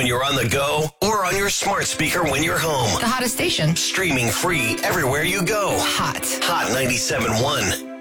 when you're on the go or on your smart speaker when you're home. The hottest station. Streaming free everywhere you go. Hot. Hot 97.1.